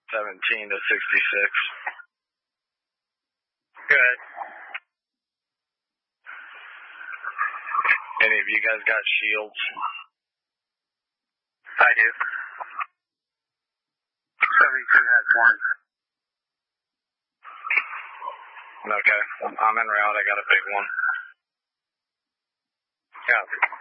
17 to 66. Good. Any of you guys got shields? I do. 72 has one. Okay. I'm en route. I got a big one. Copy.